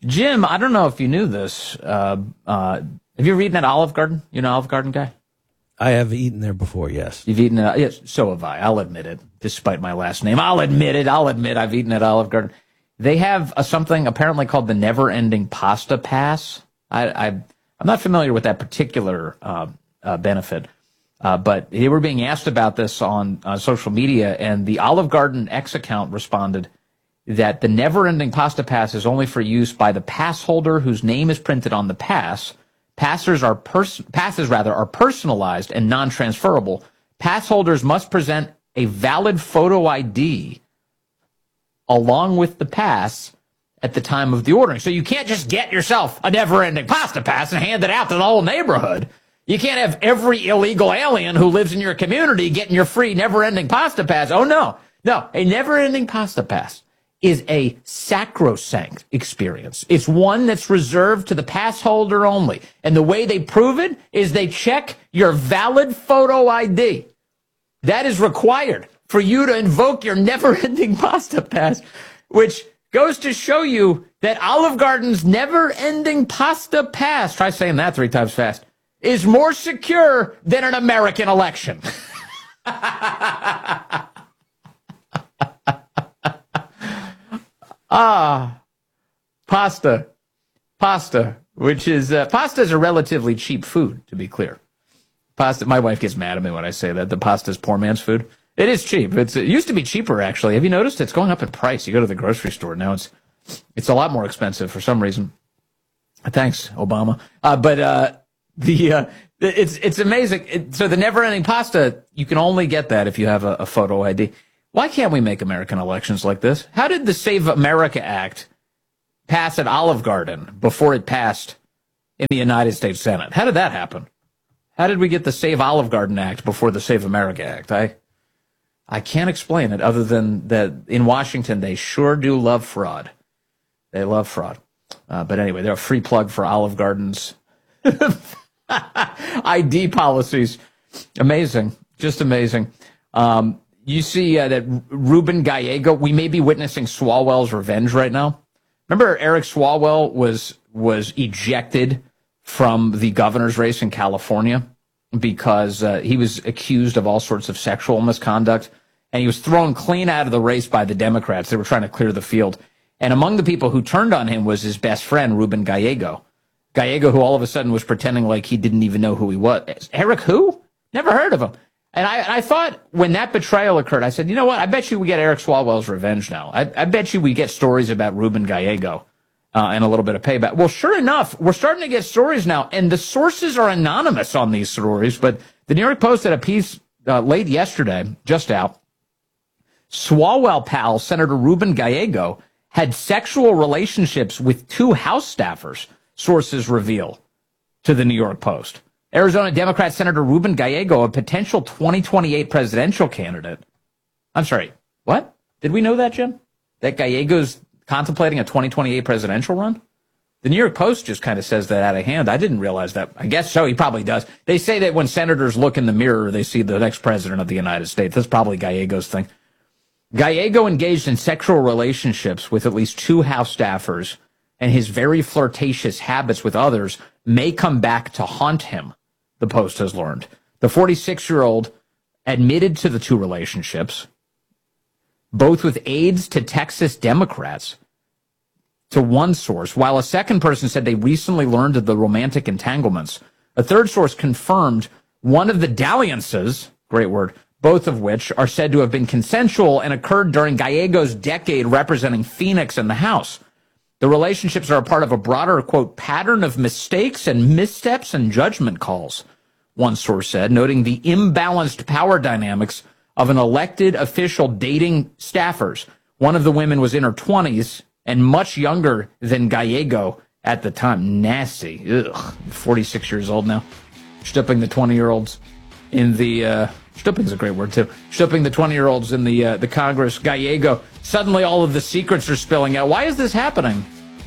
Jim, I don't know if you knew this. Have you ever eaten at Olive Garden? You know Olive Garden guy? I have eaten there before, yes. You've eaten at, yes, so have I. I'll admit it, despite my last name. I'll admit I've eaten at Olive Garden. They have something apparently called the Never-Ending Pasta Pass. I'm not familiar with that particular benefit, but they were being asked about this on social media, and the Olive Garden X account responded that the Never-Ending Pasta Pass is only for use by the pass holder whose name is printed on the pass. Passes are personalized and non-transferable. Pass holders must present a valid photo ID along with the pass at the time of the ordering. So you can't just get yourself a Never-Ending Pasta Pass and hand it out to the whole neighborhood. You can't have every illegal alien who lives in your community getting your free Never-Ending Pasta Pass. Oh, no. No, a Never-Ending Pasta Pass is a sacrosanct experience. It's one that's reserved to the pass holder only. And the way they prove it is they check your valid photo ID. That is required for you to invoke your Never-Ending Pasta Pass, which goes to show you that Olive Garden's Never-Ending Pasta Pass, try saying that 3 times fast, is more secure than an American election. Pasta, which is, pasta is a relatively cheap food, to be clear. Pasta, my wife gets mad at me when I say that. The pasta is poor man's food. It is cheap. It used to be cheaper, actually. Have you noticed? It's going up in price. You go to the grocery store now, it's a lot more expensive for some reason. Thanks, Obama. It's amazing. So the Never-Ending Pasta, you can only get that if you have a photo ID. Why can't we make American elections like this? How did the Save America Act pass at Olive Garden before it passed in the United States Senate? How did that happen? How did we get the Save Olive Garden Act before the Save America Act? I can't explain it other than that in Washington, they sure do love fraud. They love fraud. But anyway, they're a free plug for Olive Garden's ID policies. Amazing. Just amazing. You see that Ruben Gallego, we may be witnessing Swalwell's revenge right now. Remember Eric Swalwell was ejected from the governor's race in California because he was accused of all sorts of sexual misconduct, and he was thrown clean out of the race by the Democrats. They were trying to clear the field. And among the people who turned on him was his best friend, Ruben Gallego. Gallego, who all of a sudden was pretending like he didn't even know who he was. Eric who? Never heard of him. And I thought when that betrayal occurred, I said, you know what? I bet you we get Eric Swalwell's revenge now. I bet you we get stories about Ruben Gallego and a little bit of payback. Well, sure enough, we're starting to get stories now, and the sources are anonymous on these stories, but the New York Post had a piece late yesterday, just out. Swalwell pal, Senator Ruben Gallego, had sexual relationships with 2 House staffers, sources reveal to the New York Post. Arizona Democrat Senator Ruben Gallego, a potential 2028 presidential candidate. I'm sorry, what? Did we know that, Jim? That Gallego's contemplating a 2028 presidential run? The New York Post just kind of says that out of hand. I didn't realize that. I guess so. He probably does. They say that when senators look in the mirror, they see the next president of the United States. That's probably Gallego's thing. Gallego engaged in sexual relationships with at least 2 House staffers, and his very flirtatious habits with others may come back to haunt him, the Post has learned. The 46-year-old admitted to the 2 relationships, both with aides to Texas Democrats, to one source, while a second person said they recently learned of the romantic entanglements. A third source confirmed one of the dalliances, great word, both of which are said to have been consensual and occurred during Gallego's decade representing Phoenix in the House. The relationships are a part of a broader, quote, pattern of mistakes and missteps and judgment calls, one source said, noting the imbalanced power dynamics of an elected official dating staffers. One of the women was in her 20s and much younger than Gallego at the time. Nasty. Ugh. 46 years old now. Stooping the 20-year-olds in the... Stooping's a great word, too. Stooping the 20-year-olds in the Congress. Gallego. Suddenly all of the secrets are spilling out. Why is this happening?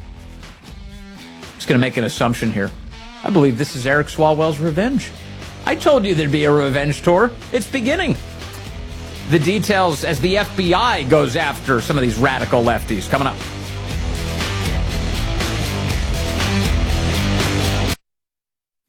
I'm just going to make an assumption here. I believe this is Eric Swalwell's revenge. I told you there'd be a revenge tour. It's beginning. The details as the FBI goes after some of these radical lefties coming up.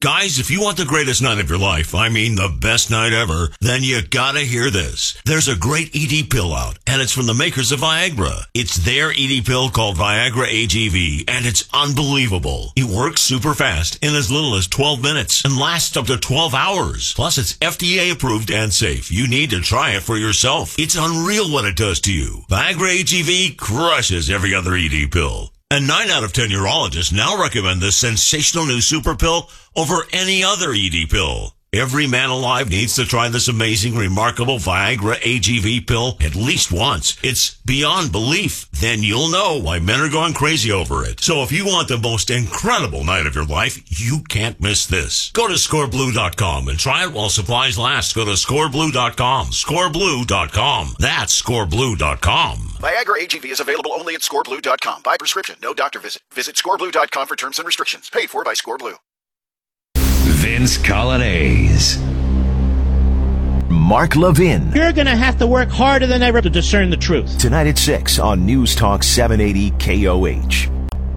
Guys, if you want the greatest night of your life, I mean the best night ever, then you gotta hear this. There's a great ED pill out, and it's from the makers of Viagra. It's their ED pill called Viagra AGV, and it's unbelievable. It works super fast in as little as 12 minutes and lasts up to 12 hours. Plus, it's FDA approved and safe. You need to try it for yourself. It's unreal what it does to you. Viagra AGV crushes every other ED pill. And 9 out of 10 urologists now recommend this sensational new super pill over any other ED pill. Every man alive needs to try this amazing, remarkable Viagra AGV pill at least once. It's beyond belief. Then you'll know why men are going crazy over it. So if you want the most incredible night of your life, you can't miss this. Go to scoreblue.com and try it while supplies last. Go to scoreblue.com. Scoreblue.com. That's scoreblue.com. Viagra AGV is available only at scoreblue.com. By prescription, no doctor visit. Visit scoreblue.com for terms and restrictions. Paid for by Scoreblue. Vince Colonnese. Mark Levin. You're going to have to work harder than ever to discern the truth. Tonight at 6 on News Talk 780 KOH.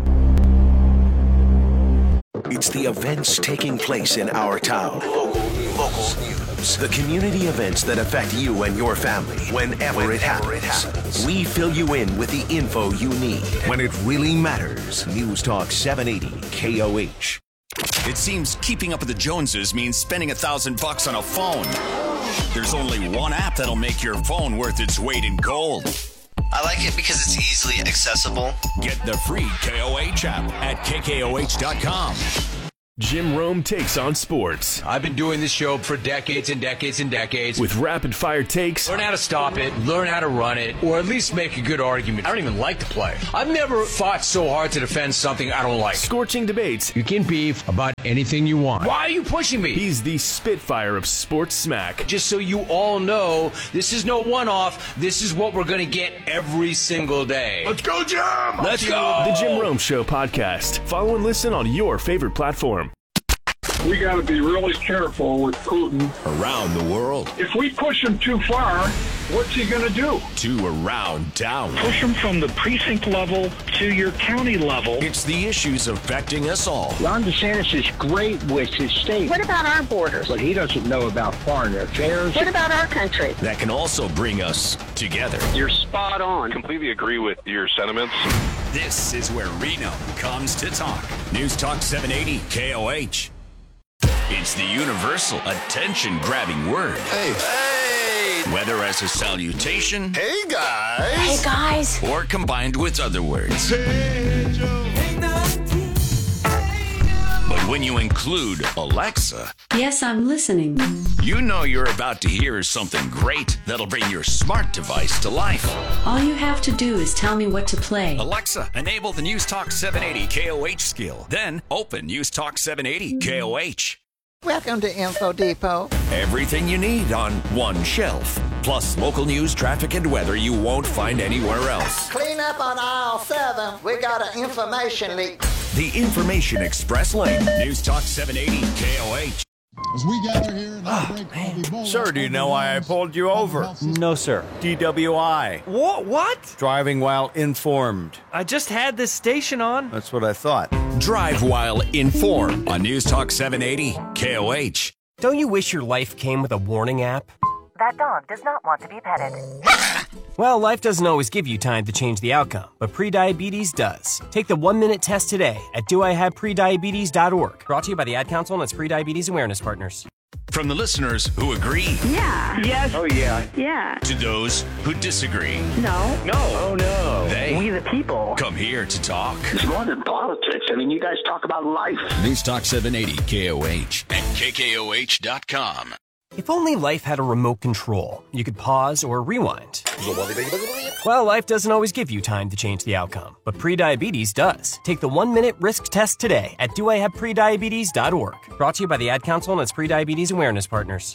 It's the events taking place in our town. Local news. The community events that affect you and your family whenever it happens. We fill you in with the info you need when it really matters. News Talk 780 KOH. It seems keeping up with the Joneses means spending $1,000 on a phone. There's only one app that'll make your phone worth its weight in gold. I like it because it's easily accessible. Get the free KOH app at KKOH.com. Jim Rome takes on sports. I've been doing this show for decades and decades and decades. With rapid-fire takes. Learn how to stop it, learn how to run it, or at least make a good argument. I don't even like to play. I've never fought so hard to defend something I don't like. Scorching debates. You can beef about anything you want. Why are you pushing me? He's the Spitfire of sports smack. Just so you all know, this is no one-off. This is what we're going to get every single day. Let's go, Jim! Let's go! The Jim Rome Show podcast. Follow and listen on your favorite platform. We got to be really careful with Putin. Around the world. If we push him too far, what's he going to do? To around town. Push him from the precinct level to your county level. It's the issues affecting us all. Ron DeSantis is great with his state. What about our borders? But he doesn't know about foreign affairs. What about our country? That can also bring us together. You're spot on. Completely agree with your sentiments. This is where Reno comes to talk. News Talk 780 KOH. It's the universal attention-grabbing word. Hey. Whether as a salutation. Hey, guys. Hey, guys. Or combined with other words. But when you include Alexa. Yes, I'm listening. You know you're about to hear something great that'll bring your smart device to life. All you have to do is tell me what to play. Alexa, enable the News Talk 780 KOH skill. Then open News Talk 780 KOH. Welcome to Info Depot. Everything you need on one shelf. Plus local news, traffic, and weather you won't find anywhere else. Clean up on aisle 7. We got an information leak. The Information Express Lane. News Talk 780 KOH. As we gather here in Sir, do you know why I pulled you over? No, sir. DWI. What? Driving while informed. I just had this station on. That's what I thought. Drive while informed on News Talk 780 KOH. Don't you wish your life came with a warning app? That dog does not want to be petted. Well, life doesn't always give you time to change the outcome, but prediabetes does. Take the 1-minute test today at doihaveprediabetes.org. Brought to you by the Ad Council and its Prediabetes Awareness Partners. From the listeners who agree. Yeah. Yes. Oh, yeah. Yeah. To those who disagree. No. No. Oh, no. They. We the people. Come here to talk. It's more than politics. I mean, you guys talk about life. News Talk 780 KOH and KKOH.com. If only life had a remote control, you could pause or rewind. Well, life doesn't always give you time to change the outcome, but prediabetes does. Take the 1-minute risk test today at doihaveprediabetes.org. Brought to you by the Ad Council and its Prediabetes Awareness Partners.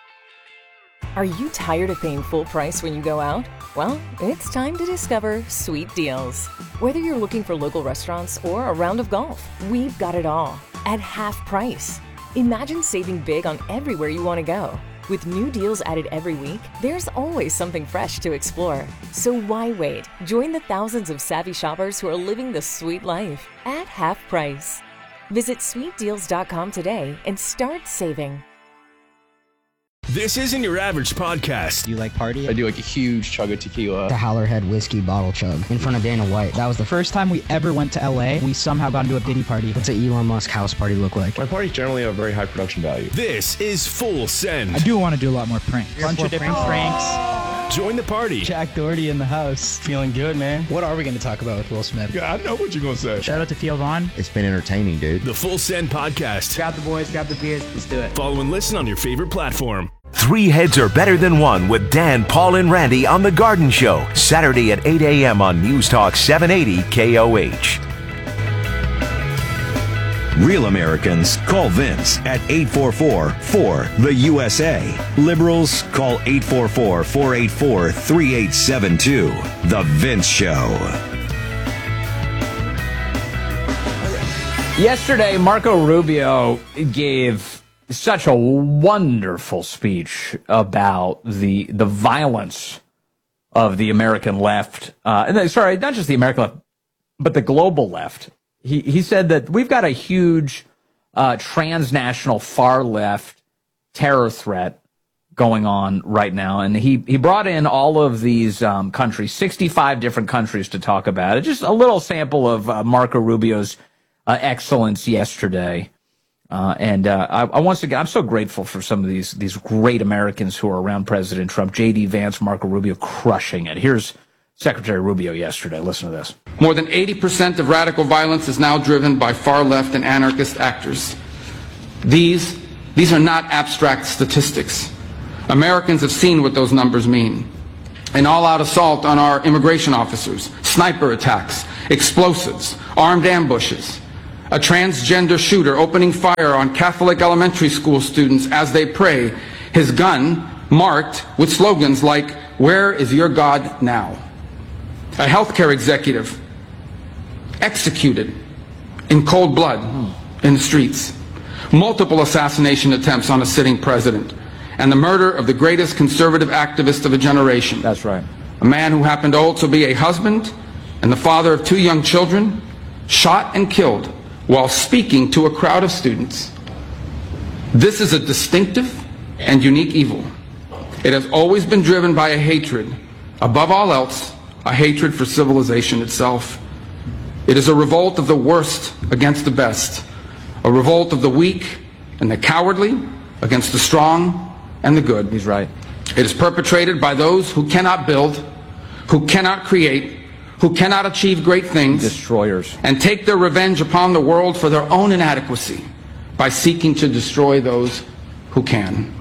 Are you tired of paying full price when you go out? Well, it's time to discover Sweet Deals. Whether you're looking for local restaurants or a round of golf, we've got it all at half price. Imagine saving big on everywhere you want to go. With new deals added every week, there's always something fresh to explore. So why wait? Join the thousands of savvy shoppers who are living the sweet life at half price. Visit sweetdeals.com today and start saving. This isn't your average podcast. Do you like party? I do like a huge chug of tequila. The Howlerhead whiskey bottle chug in front of Dana White. That was the first time we ever went to LA. We somehow got into a Diddy party. What's an Elon Musk house party look like? My parties generally have a very high production value. This is Full Send. I do want to do a lot more pranks. Bunch of different pranks. Join the party. Jack Doherty in the house. Feeling good, man. What are we going to talk about with Will Smith? Yeah, I know what you're going to say. Shout out to Theo Vaughn. It's been entertaining, dude. The Full Send Podcast. Grab the boys, grab the beers. Let's do it. Follow and listen on your favorite platform. Three Heads Are Better Than One with Dan, Paul, and Randy on The Garden Show, Saturday at 8 a.m. on News Talk 780 KOH. Real Americans call Vince at 844-4-THE-USA. Liberals call 844-484-3872. The Vince Show. Yesterday, Marco Rubio gave such a wonderful speech about the violence of the American left. Sorry, not just the American left, but the global left. He said that we've got a huge transnational far left terror threat going on right now. And he brought in all of these countries, 65 different countries, to talk about it. Just a little sample of Marco Rubio's excellence yesterday. I once again, I'm so grateful for some of these great Americans who are around President Trump. J.D. Vance, Marco Rubio, crushing it. Here's Secretary Rubio yesterday. Listen to this. More than 80% of radical violence is now driven by far-left and anarchist actors. These are not abstract statistics. Americans have seen what those numbers mean. An all-out assault on our immigration officers, sniper attacks, explosives, armed ambushes, a transgender shooter opening fire on Catholic elementary school students as they pray, his gun marked with slogans like, "Where is your God now?" A healthcare executive executed in cold blood in the streets. Multiple assassination attempts on a sitting president. And the murder of the greatest conservative activist of a generation. That's right. A man who happened to also be a husband and the father of 2 young children, shot and killed while speaking to a crowd of students. This is a distinctive and unique evil. It has always been driven by a hatred, above all else, a hatred for civilization itself. It is a revolt of the worst against the best, a revolt of the weak and the cowardly against the strong and the good. He's right. It is perpetrated by those who cannot build, who cannot create, who cannot achieve great things, destroyers, and take their revenge upon the world for their own inadequacy by seeking to destroy those who can.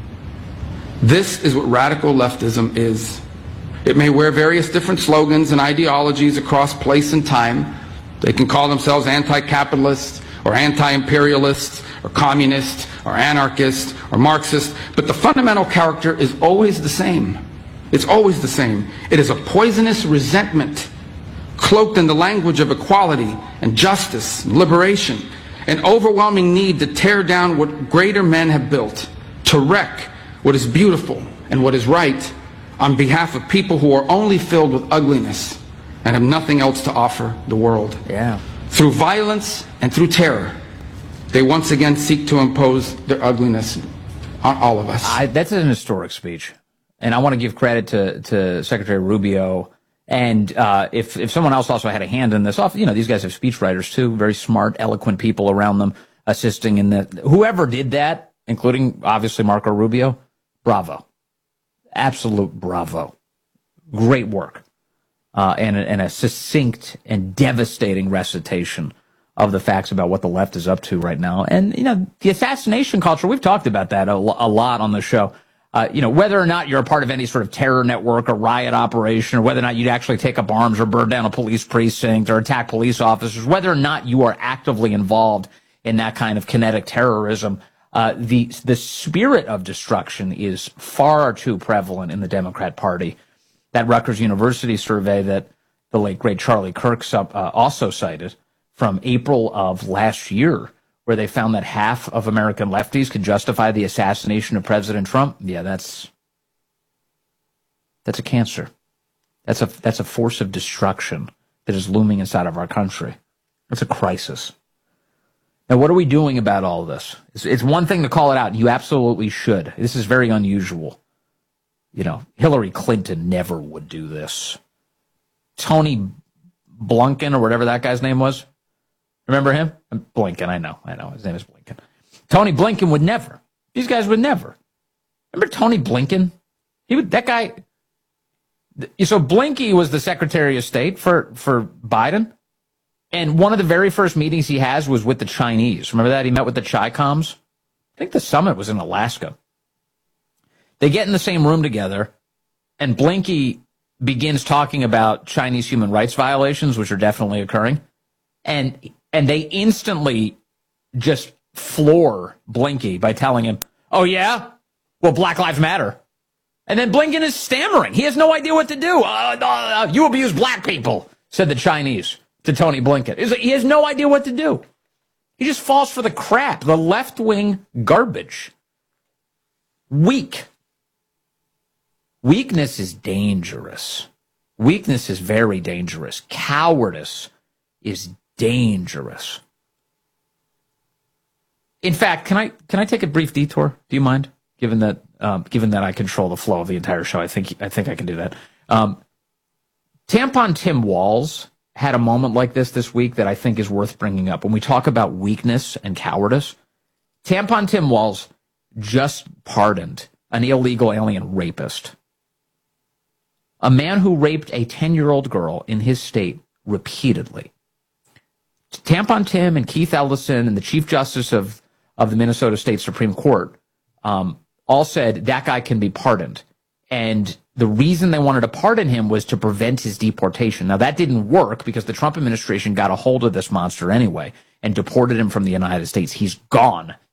This is what radical leftism is. It may wear various different slogans and ideologies across place and time. They can call themselves anti-capitalist or anti-imperialist or communist or anarchist or Marxist, but the fundamental character is always the same. It's always the same. It is a poisonous resentment cloaked in the language of equality and justice and liberation, an overwhelming need to tear down what greater men have built, to wreck what is beautiful and what is right on behalf of people who are only filled with ugliness and have nothing else to offer the world. Yeah. Through violence and through terror, they once again seek to impose their ugliness on all of us. That's an historic speech. And I want to give credit to Secretary Rubio. And if someone else also had a hand in this, these guys have speechwriters too, very smart, eloquent people around them assisting in that. Whoever did that, including obviously Marco Rubio, bravo. Absolute bravo. Great work. And a succinct and devastating recitation of the facts about what the left is up to right now. And, the assassination culture, we've talked about that a lot on the show. Whether or not you're a part of any sort of terror network or riot operation, or whether or not you'd actually take up arms or burn down a police precinct or attack police officers, whether or not you are actively involved in that kind of kinetic terrorism, the spirit of destruction is far too prevalent in the Democrat Party. That Rutgers University survey that the late, great Charlie Kirk also cited from April of last year, where they found that half of American lefties could justify the assassination of President Trump. Yeah, that's a cancer. That's a force of destruction that is looming inside of our country. It's a crisis. Now, what are we doing about all this? It's one thing to call it out. You absolutely should. This is very unusual. You know, Hillary Clinton never would do this. Tony Blinken, or whatever that guy's name was. Remember him? Blinken, I know. His name is Blinken. Tony Blinken would never. These guys would never. Remember Tony Blinken? That guy. So Blinken was the Secretary of State for Biden. And one of the very first meetings he has was with the Chinese. Remember that? He met with the Chi-Coms. I think the summit was in Alaska. They get in the same room together, and Blinken begins talking about Chinese human rights violations, which are definitely occurring. And they instantly just floor Blinken by telling him, oh, yeah? Well, Black Lives Matter. And then Blinken is stammering. He has no idea what to do. You abuse black people, said the Chinese to Tony Blinken. He has no idea what to do. He just falls for the crap, the left-wing garbage. Weak. Weakness is dangerous. Weakness is very dangerous. Cowardice is dangerous. In fact, can I take a brief detour? Do you mind? Given that I control the flow of the entire show, I think I can do that. Tampon Tim Walz had a moment like this week that I think is worth bringing up. When we talk about weakness and cowardice, Tampon Tim Walz just pardoned an illegal alien rapist. A man who raped a 10-year-old girl in his state repeatedly. Tampon Tim and Keith Ellison and the Chief Justice of the Minnesota State Supreme Court all said that guy can be pardoned. And the reason they wanted to pardon him was to prevent his deportation. Now, that didn't work because the Trump administration got a hold of this monster anyway and deported him from the United States. He's gone.